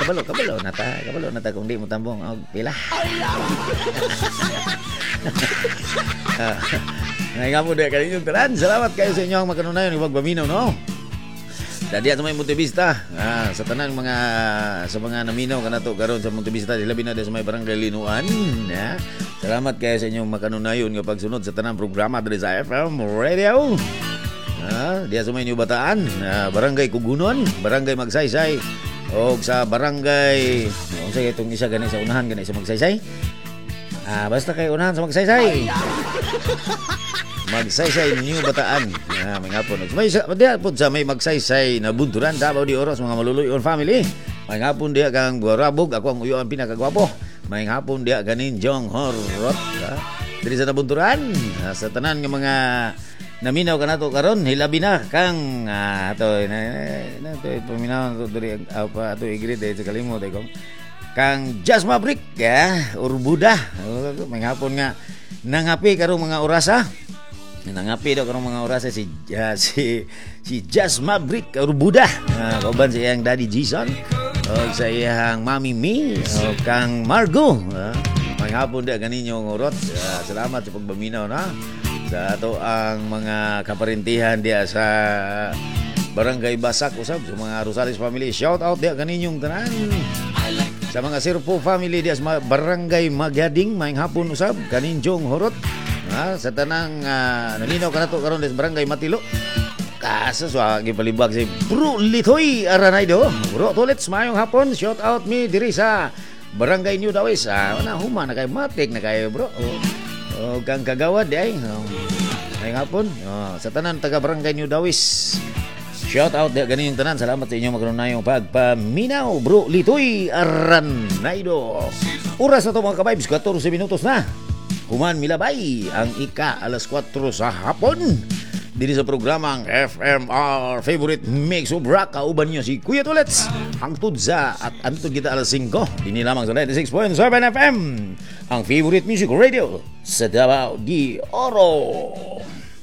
kabalo nata kung di mo tambong og pila. Ngay nga mo dahil kaninyong tanan. Salamat kayo sa inyong makanunayon ng pagbaminaw, no? Dadi at may Montevista, sa tanang sa mga naminaw ka na to karon sa Montevista, labi na sa may barangay Linuan. Salamat kayo sa inyong makanunayon nga pagsunod sa tanang programa diri sa FM Radio. Diya sa may New Bataan, barangay Kugunon, barangay Magsaysay, o sa barangay, kung sa itong isa gani sa unahan gani sa Magsaysay. Basta kayo unahan sa Magsaysay. Magsaysay New Bataan. May hapon. May Magsaysay na bunturan Davao de Oro mga maluluyon family. May hapon dia kang Guarabog, ako ang uyoan pinakagwapo. May hapon dia ganin Jong Horot. Diri sa nabunturan sa tanan nga mga naminaw ka nato karon hilabi na kang ato paminaw to diri ato igrid sa kalimot ko. Kang Jazz Maverick Urbuda. May hapon nga nangapi karong mga orasa. Nangapi daw karong mga oras si Jazz Maverick Urbuda. Kauban sa iyang Daddy Jason o sa iyang Mami Mi o kang Margo. May hapon da ganinyo ngorot. Salamat sa pagbaminaw na sa ato ang mga kaparintihan diya sa Barangay Basak usab sa mga Rosales family. Shout out diya ganinyong tanan. Sa mga Sirpo family diya sa Barangay Magading may hapon usab ganinjong horot. Sa tanang naminaw ka na to karon sa Barangay Matilo. Kaso sa gipalibag si Bro Litoy Aranaydo. Bro Tolets mayong hapon. Shout out me diri sa Barangay New Dawis. Huma na kay matik na kayo bro. Kang kagawad ay. Mayong hapon. Sa tanan taga Barangay New Dawis. Shout out dia ganing tanan. Salamat sa inyo magkanunayong pagpaminaw Bro Litoy Aranaydo. Oras na to mga ka-vibes 14 minutos na. Human milabay ang alas 4 sa hapon diri sa programang FMR Favorite Mix of Rock. Kauban niyo si Kuya Tulets hangtod sa at antod kita alas 5 dini lamang sa 96.7 FM ang Favorite Music Radio sa Davao de Oro.